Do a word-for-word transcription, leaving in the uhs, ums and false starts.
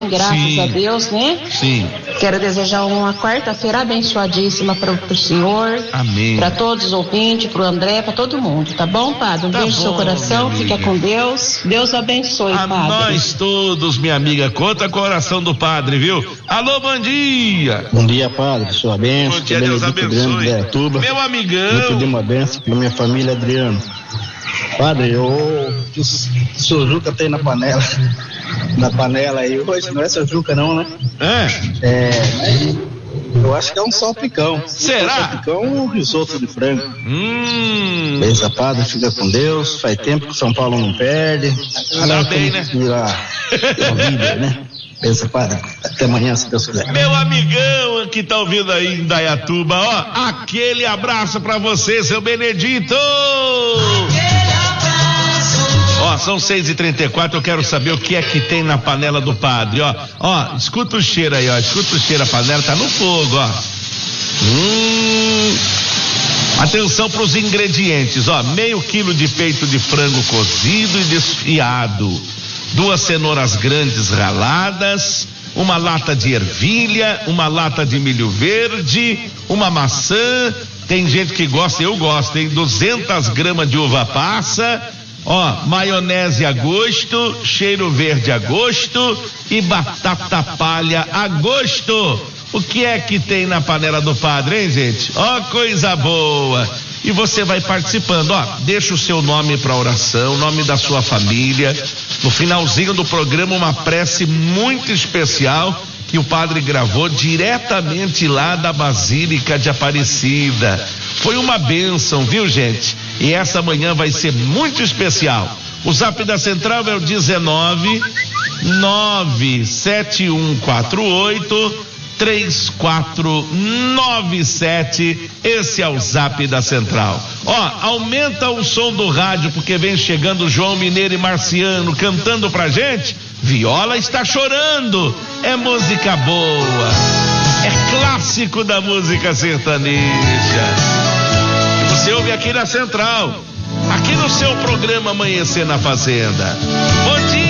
Graças Sim. a Deus, né? Sim. Quero desejar uma quarta-feira abençoadíssima para o senhor, Amém. para todos os ouvintes, para o André, para todo mundo, tá bom, padre? Um Tá beijo no seu bom, coração, minha fica amiga. com Deus. Deus abençoe, A padre. nós todos, minha amiga, conta com a oração do padre, viu? Alô, bom dia. Bom dia, padre, sua bênção. Bom dia, Deus abençoe. Meu amigão. Eu pedi uma bênção para minha família, Adriano. Padre, eu fiz sujuca tem na panela. Na panela aí hoje, não é sujuca não, né? É? É, eu acho que é um salpicão. Será? Um salpicão ou um risoto de frango. Hum. Beijo, padre, fica com Deus. Faz tempo que São Paulo não perde. Tá bem, né? Virar a vida, né? Beijo, padre. Até amanhã, se Deus quiser. Meu amigão que tá ouvindo aí em Dayatuba, ó, aquele abraço pra você, seu Benedito! Ó, são seis e trinta e quatro, eu quero saber o que é que tem na panela do padre, ó. Ó, escuta o cheiro aí, ó, escuta o cheiro, a panela tá no fogo, ó. Hum... Atenção para os ingredientes, ó, meio quilo de peito de frango cozido e desfiado, duas cenouras grandes raladas, uma lata de ervilha, uma lata de milho verde, uma maçã, tem gente que gosta, eu gosto, hein, duzentas gramas de uva passa, ó, maionese a gosto, cheiro verde a gosto e batata palha a gosto. O que é que tem na panela do padre, hein, gente? Ó, coisa boa. E você vai participando, ó, deixa o seu nome para oração, o nome da sua família. No finalzinho do programa, uma prece muito especial que o padre gravou diretamente lá da Basílica de Aparecida. Foi uma bênção, viu, gente? E essa manhã vai ser muito especial. O zap da central é o dezenove, nove sete um quatro oito, três quatro nove sete, esse é o zap da central. Ó, aumenta o som do rádio porque vem chegando João Mineiro e Marciano cantando pra gente. Viola está chorando, é música boa, é clássico da música sertaneja. E você ouve aqui na central, aqui no seu programa Amanhecer na Fazenda. Bom dia.